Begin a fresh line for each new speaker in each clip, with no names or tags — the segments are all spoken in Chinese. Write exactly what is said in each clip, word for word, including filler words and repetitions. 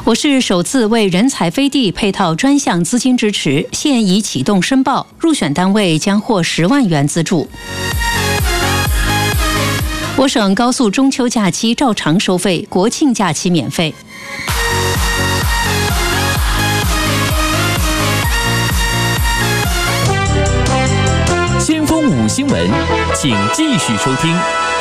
我市首次为人才飞地配套专项资金支持，现已启动申报，入选单位将获十万元资助。我省高速中秋假期照常收费，国庆假期免费。
先锋五新闻，请继续收听。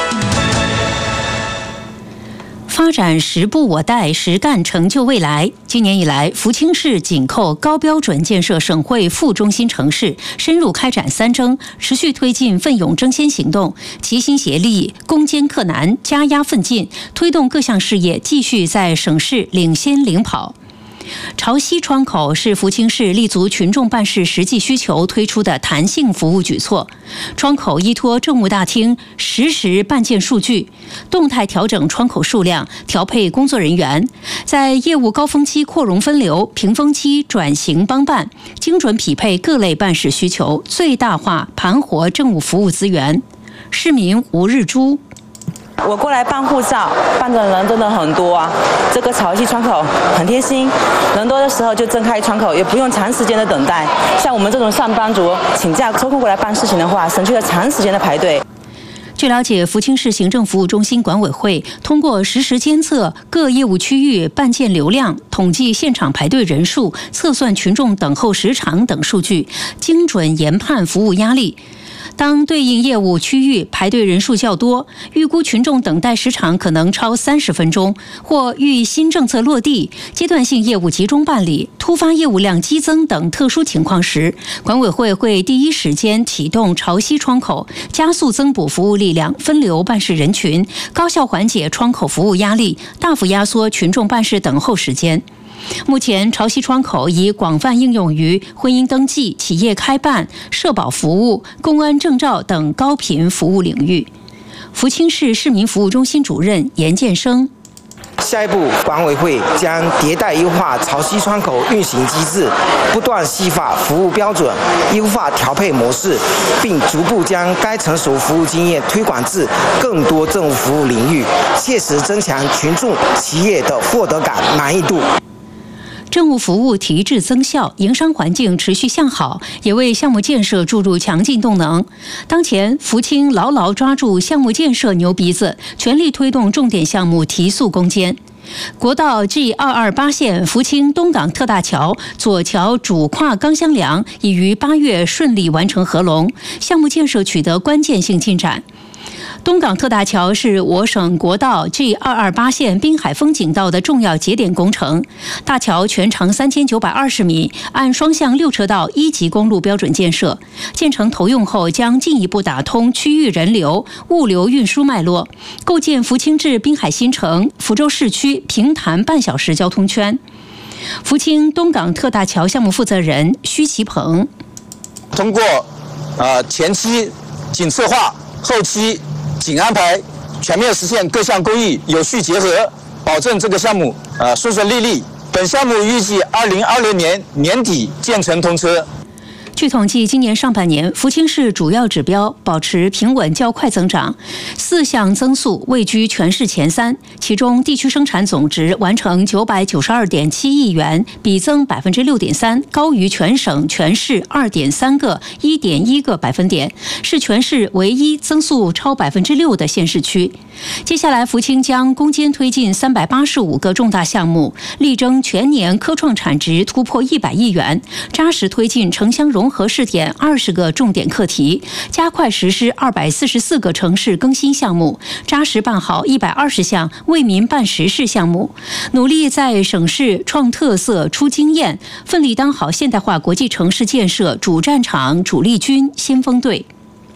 发展时不我待，实干成就未来。今年以来，福清市紧扣高标准建设省会副中心城市，深入开展三征，持续推进奋勇争先行动，齐心协力，攻坚克难，加压奋进，推动各项事业继续在省市领先领跑。潮汐窗口是福清市立足群众办事实际需求推出的弹性服务举措。窗口依托政务大厅实时办件数据，动态调整窗口数量，调配工作人员，在业务高峰期扩容分流，平峰期转型帮办，精准匹配各类办事需求，最大化盘活政务服务资源。市民吴日珠。
我过来办护照，办的人真的很多啊。这个潮汐窗口很贴心，人多的时候就睁开窗口，也不用长时间的等待。像我们这种上班族请假抽空过来办事情的话，省去了长时间的排队。
据了解，福清市行政服务中心管委会通过实时监测各业务区域办件流量、统计现场排队人数、测算群众等候时长等数据，精准研判服务压力。当对应业务区域排队人数较多，预估群众等待时长可能超三十分钟，或遇新政策落地、阶段性业务集中办理、突发业务量激增等特殊情况时，管委会会第一时间启动潮汐窗口，加速增补服务力量，分流办事人群，高效缓解窗口服务压力，大幅压缩群众办事等候时间。目前，潮汐窗口已广泛应用于婚姻登记、企业开办、社保服务、公安证照等高频服务领域。福清市市民服务中心主任严建生。
下一步，管委会将迭代优化潮汐窗口运行机制，不断细化服务标准，优化调配模式，并逐步将该成熟服务经验推广至更多政务服务领域，切实增强群众、企业的获得感、满意度。
政务服务提质增效，营商环境持续向好，也为项目建设注入强劲动能。当前，福清牢牢抓住项目建设牛鼻子，全力推动重点项目提速攻坚。国道 G 二二八线福清东港特大桥左桥主跨钢箱梁已于八月顺利完成合龙，项目建设取得关键性进展。东港特大桥是我省国道 G 二二八线滨海风景道的重要节点工程。大桥全长三千九百二十米，按双向六车道一级公路标准建设。建成投用后，将进一步打通区域人流、物流运输脉络，构建福清至滨海新城、福州市区平潭半小时交通圈。福清东港特大桥项目负责人徐其鹏：
通过呃前期紧策划，后期紧安排，全面实现各项工艺有序结合，保证这个项目呃顺顺利利。本项目预计二零二零年年底建成通车。
据统计，今年上半年，福清市主要指标保持平稳较快增长，四项增速位居全市前三。其中，地区生产总值完成九百九十二点七亿元，比增百分之六点三，高于全省全市二点三个、一点一个百分点，是全市唯一增速超百分之六的县市区。接下来，福清将攻坚推进三百八十五个重大项目，力争全年科创产值突破一百亿元，扎实推进城乡融合试点二十个重点课题，加快实施二百四十四个城市更新项目，扎实办好一百二十项为民办实事项目，努力在省市创特色、出经验，奋力当好现代化国际城市建设主战场、主力军、先锋队。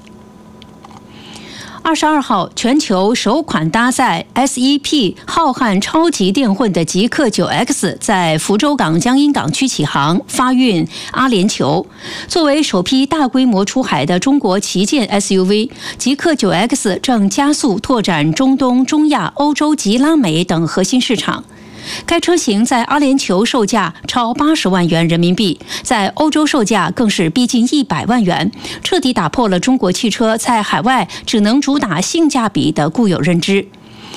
二十二号，全球首款搭载 S E P 浩瀚超级电混的极氪 九 X 在福州港江阴港区启航，发运阿联酋。作为首批大规模出海的中国旗舰 S U V， 极氪 九 X 正加速拓展中东、中亚、欧洲及拉美等核心市场。该车型在阿联酋售价超八十万元人民币，在欧洲售价更是逼近一百万元，彻底打破了中国汽车在海外只能主打性价比的固有认知。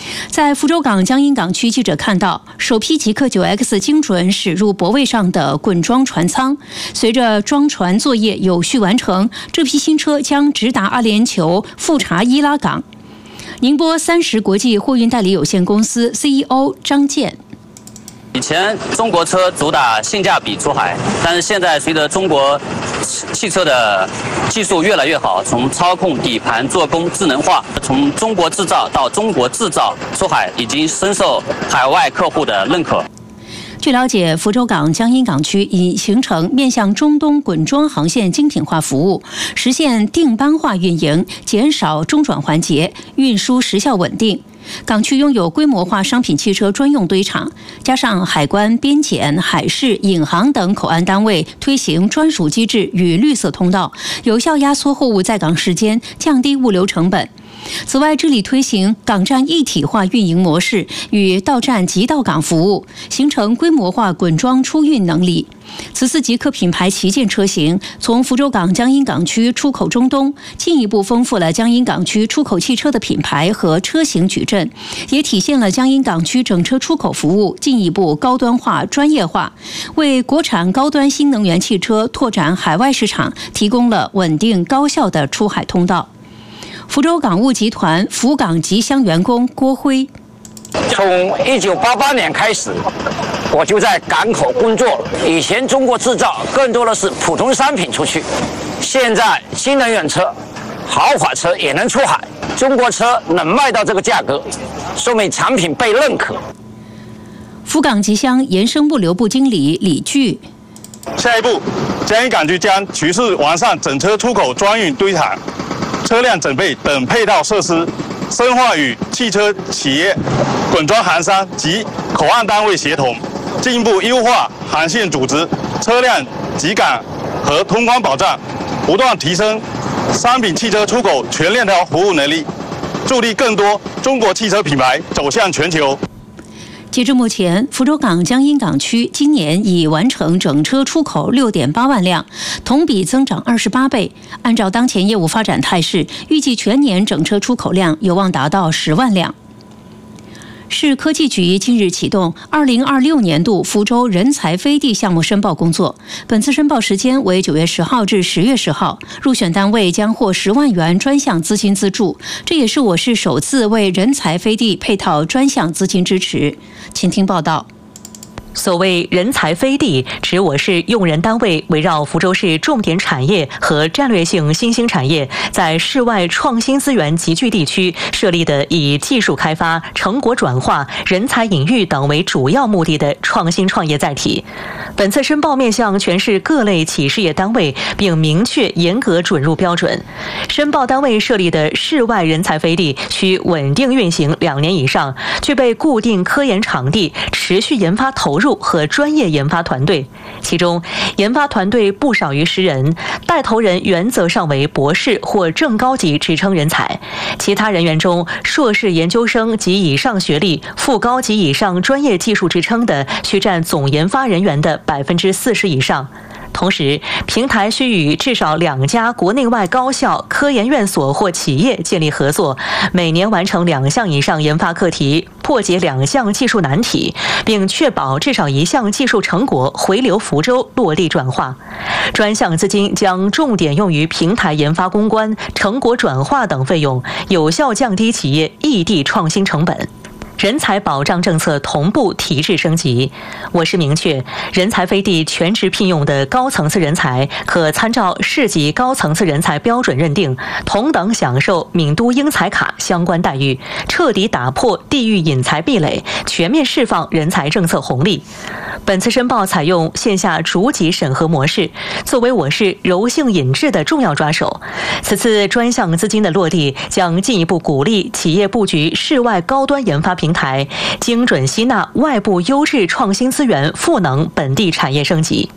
在福州港江阴港区，记者看到首批极氪 九 X 精准驶入泊位上的滚装船舱。随着装船作业有序完成，这批新车将直达阿联酋富查伊拉港。宁波三十国际货运代理有限公司 C E O 张健。
以前中国车主打性价比出海，但是现在随着中国汽车的技术越来越好，从操控、底盘、做工智能化，从中国制造到中国制造出海，已经深受海外客户的认可。
据了解，福州港江阴港区已形成面向中东滚装航线精品化服务，实现定班化运营，减少中转环节，运输时效稳定。港区拥有规模化商品汽车专用堆场，加上海关、边检、海事、引航等口岸单位推行专属机制与绿色通道，有效压缩货物在港时间，降低物流成本。此外，致力推行港站一体化运营模式与到站即到港服务，形成规模化滚装出运能力。此次极氪品牌旗舰车型从福州港江阴港区出口中东，进一步丰富了江阴港区出口汽车的品牌和车型矩阵，也体现了江阴港区整车出口服务进一步高端化、专业化，为国产高端新能源汽车拓展海外市场提供了稳定高效的出海通道。福州港务集团福港集箱员工郭辉。
从一九八八年开始，我就在港口工作了。以前中国制造更多的是普通商品出去，现在新能源车、豪华车也能出海。中国车能卖到这个价格，说明产品被认可。
福港集箱延伸物流部经理李巨。
下一步，江阴港区将持续完善整车出口专运堆场、车辆整备等配套设施，深化与汽车企业、滚装航商及口岸单位协同，进一步优化航线组织、车辆集港和通关保障，不断提升商品汽车出口全链条服务能力，助力更多中国汽车品牌走向全球。
截至目前，福州港江阴港区今年已完成整车出口 六点八万辆，同比增长二十八倍。按照当前业务发展态势，预计全年整车出口量有望达到十万辆。市科技局近日启动二零二六年度福州人才飞地项目申报工作，本次申报时间为九月十号至十月十号，入选单位将获十万元专项资金资助，这也是我市首次为人才飞地配套专项资金支持。请听报道。
所谓人才飞地，指我市用人单位围绕福州市重点产业和战略性新兴产业，在市外创新资源集聚地区设立的以技术开发、成果转化、人才引育等为主要目的的创新创业载体。本次申报面向全市各类企事业单位，并明确严格准入标准。申报单位设立的市外人才飞地需稳定运行两年以上，具备固定科研场地、持续研发投入和专业研发团队，其中研发团队不少于十人，带头人原则上为博士或正高级职称人才，其他人员中硕士研究生及以上学历、副高级以上专业技术职称的，需占总研发人员的百分之四十以上。同时，平台需与至少两家国内外高校、科研院所或企业建立合作，每年完成两项以上研发课题，破解两项技术难题，并确保至少一项技术成果回流福州落地转化。专项资金将重点用于平台研发攻关、成果转化等费用，有效降低企业异地创新成本。人才保障政策同步提质升级，我市明确，人才飞地全职聘用的高层次人才可参照市级高层次人才标准认定，同等享受闽都英才卡相关待遇，彻底打破地域引才壁垒，全面释放人才政策红利。本次申报采用线下逐级审核模式，作为我市柔性引质的重要抓手。此次专项资金的落地，将进一步鼓励企业布局市外高端研发平台，精准吸纳外部优质创新资源，赋能本地产业升级。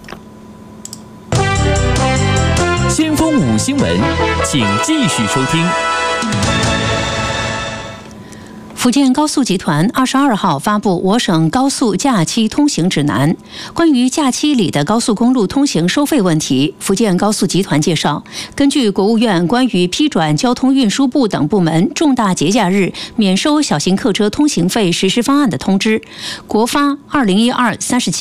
先锋五新闻，请继续收听。
福建高速集团二十二号发布我省高速假期通行指南，关于假期里的高速公路通行收费问题，福建高速集团介绍，根据国务院关于批转交通运输部等部门重大节假日免收小型客车通行费实施方案的通知，国发二零一二三十七。